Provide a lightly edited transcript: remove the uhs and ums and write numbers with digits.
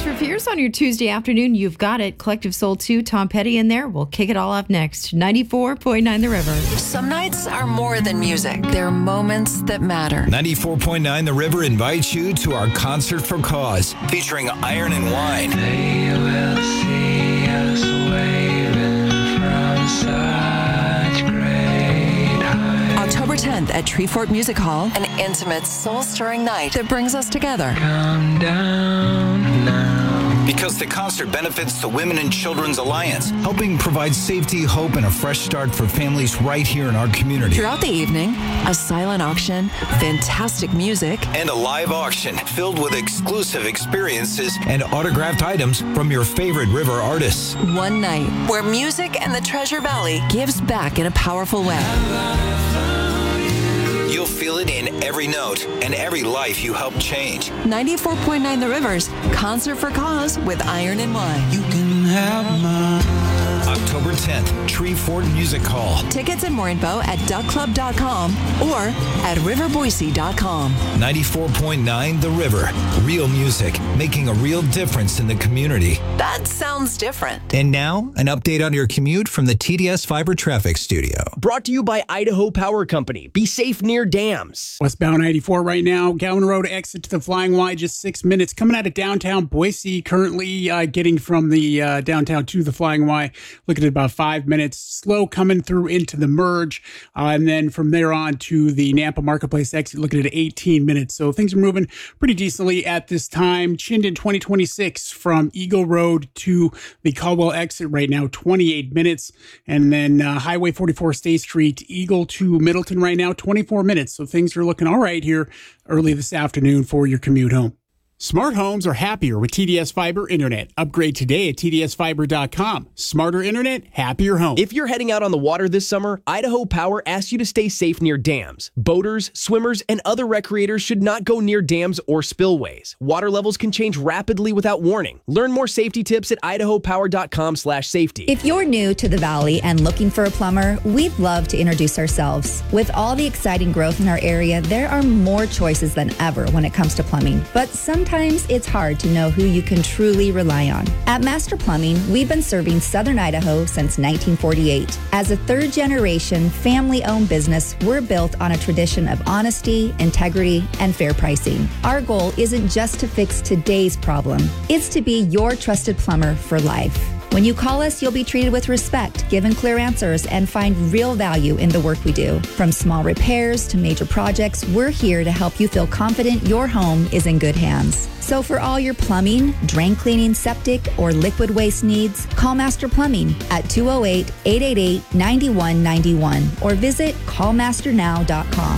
for Fears on your Tuesday afternoon. You've got it. Collective Soul 2, Tom Petty in there. We'll kick it all off next. 94.9 The River. Some nights are more than music. They're moments that matter. 94.9 The River invites you to our Concert for Cause, featuring Iron and Wine. They will see us waving from such great heights. October 10th at Treefort Music Hall, an intimate, soul-stirring night that brings us together. Come down now. Because the concert benefits the Women and Children's Alliance, helping provide safety, hope, and a fresh start for families right here in our community. Throughout the evening, a silent auction, fantastic music, And a live auction filled with exclusive experiences and autographed items from your favorite river artists. one night where music and the Treasure Valley gives back in a powerful way. You'll feel it in every note and every life you help change. 94.9 The Rivers, Concert for Cause with Iron and Wine. You can have mine. October 10th, Treefort Music Hall. Tickets and more info at duckclub.com or at riverboise.com. 94.9 The River. Real music, making a real difference in the community. That sounds different. And now, an update on your commute from the TDS Fiber Traffic Studio. Brought to you by Idaho Power Company. Be safe near dams. Westbound 94 right now. Gowan Road exit to the Flying Y, just 6 minutes. Coming out of downtown Boise, currently getting from the downtown to the Flying Y. Looking at about 5 minutes. Slow coming through into the merge. And then from there on to the Nampa Marketplace exit, looking at 18 minutes. So things are moving pretty decently at this time. Chinden 2026 from Eagle Road to the Caldwell exit right now, 28 minutes. And then Highway 44 State Street, Eagle to Middleton right now, 24 minutes. So things are looking all right here early this afternoon for your commute home. Smart homes are happier with TDS Fiber Internet. Upgrade today at tdsfiber.com. Smarter internet, happier home. If you're heading out on the water this summer, Idaho Power asks you to stay safe near dams. Boaters, swimmers, and other recreators should not go near dams or spillways. Water levels can change rapidly without warning. Learn more safety tips at idahopower.com/safety. If you're new to the Valley and looking for a plumber, we'd love to introduce ourselves. With all the exciting growth in our area, there are more choices than ever when it comes to plumbing. But sometimes it's hard to know who you can truly rely on. At Master Plumbing, we've been serving Southern Idaho since 1948. As a third-generation, family-owned business, we're built on a tradition of honesty, integrity, and fair pricing. Our goal isn't just to fix today's problem. It's to be your trusted plumber for life. When you call us, you'll be treated with respect, given clear answers, and find real value in the work we do. From small repairs to major projects, we're here to help you feel confident your home is in good hands. So for all your plumbing, drain cleaning, septic, or liquid waste needs, call Master Plumbing at 208-888-9191 or visit callmasternow.com.